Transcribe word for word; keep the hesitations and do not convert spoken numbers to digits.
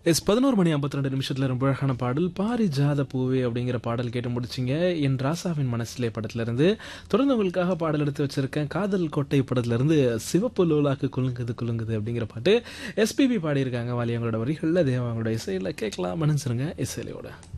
S பதினொரு மணி ஐம்பத்தி ரெண்டு நிமிஷத்துல ரொம்ப அழகான பாடல் பாரிஜாத பூவே அப்படிங்கிற பாடல் கேட்டு முடிச்சிங்க. என் ராசாவின் மனசிலே படத்துல இருந்து தொடர்ந்து உங்களுக்காக பாடல் எடுத்து வச்சிருக்கேன். காதல் கோட்டை படத்துல இருந்து சிவப்பு லோலாக்கு குலுங்குது குலுங்குது அப்படிங்கிற பாட்டு எஸ்பிபி பாடியிருக்காங்க. வாலி அவங்களோட வரிகளில் தேவா அவங்களோட இசையில் கேட்கலாம். மனசுருங்க இசையிலையோட